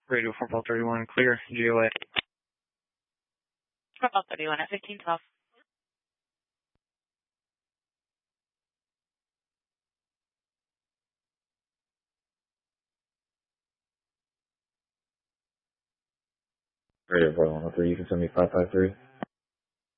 Radio 431, clear, GOA. 431 at 1512. Radio 413, you can send me 553.